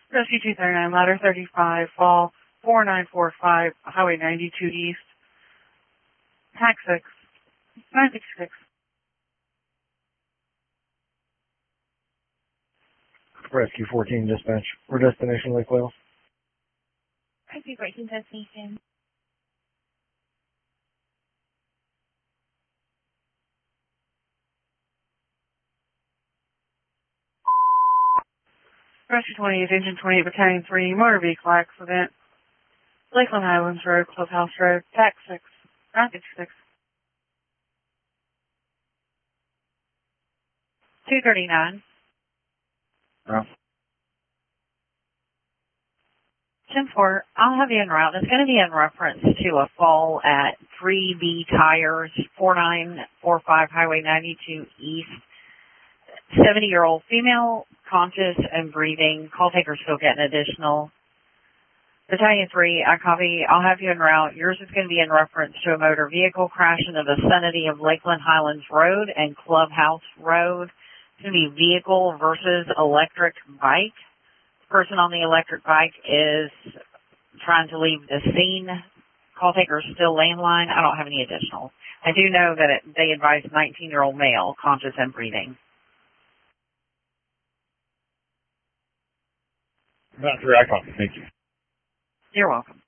Rescue 239, ladder 35, fall 4945, highway 92 east, TAC 6, 966. Rescue 14 dispatch. We're destination Lake Wales. Rescue 14 destination. Rescue 28, Engine 28, Battalion 3, motor vehicle accident, Lakeland Highlands Road, Clubhouse Road, TAC 6, 966. 239. Oh. 10-4, I'll have you en route. It's going to be in reference to a fall at 3B Tires, 4945 Highway 92 East. 70-year-old female, conscious and breathing. Call taker still getting additional. Battalion 3, I copy. I'll have you en route. Yours is going to be in reference to a motor vehicle crash in the vicinity of Lakeland Highlands Road and Clubhouse Road. It's going to be vehicle versus electric bike. The person on the electric bike is trying to leave the scene. Call taker is still landline. I don't have any additional. I do know that they advise 19-year-old male, conscious and breathing. Not sure I copy. Thank you. You're welcome.